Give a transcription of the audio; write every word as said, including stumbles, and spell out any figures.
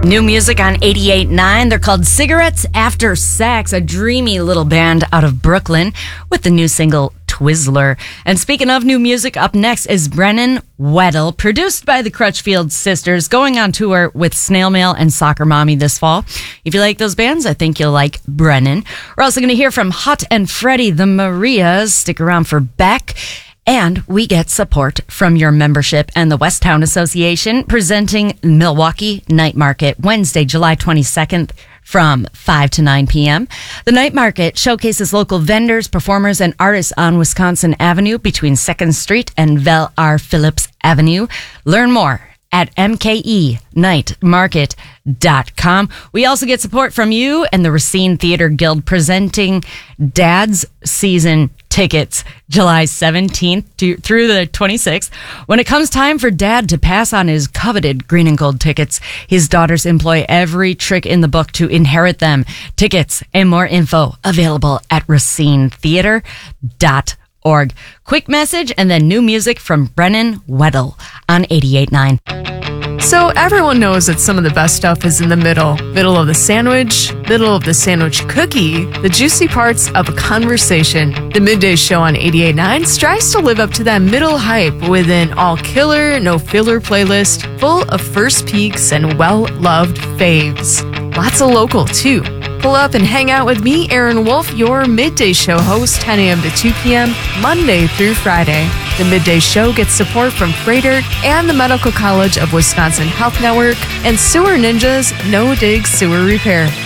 New music on eighty-eight point nine. They're called Cigarettes After Sex, a dreamy little band out of Brooklyn with the new single Twizzler. And speaking of new music, up next is Brennan Weddle, produced by the Crutchfield Sisters, going on tour with Snail Mail and Soccer Mommy this fall. If you like those bands, I think you'll like Brennan. We're also going to hear from Hut and Freddie, the Marias. Stick around for Beck. And we get support from your membership and the West Town Association, presenting Milwaukee Night Market Wednesday, July twenty-second from five to nine p.m. The Night Market showcases local vendors, performers, and artists on Wisconsin Avenue between second Street and Vel R. Phillips Avenue. Learn more at m k e night market dot com. We also get support from you and the Racine Theater Guild, presenting Dad's Season tickets July seventeenth to, through the twenty-sixth. When it comes time for Dad to pass on his coveted green and gold tickets, his daughters employ every trick in the book to inherit them. Tickets and more info available at racine theater dot org. Quick message and then new music from Brennan Weddle on eighty-eight point nine. So everyone knows that some of the best stuff is in the middle. Middle of the sandwich, middle of the sandwich cookie, the juicy parts of a conversation. The Midday Show on eighty-eight point nine strives to live up to that middle hype with an all-killer, no-filler playlist full of first peeks and well-loved faves. Lots of local, too. Pull up and hang out with me, Aaron Wolf, your Midday Show host, ten a.m. to two p.m., Monday through Friday. The Midday Show gets support from Freighter and the Medical College of Wisconsin Health Network and Sewer Ninjas No Dig Sewer Repair.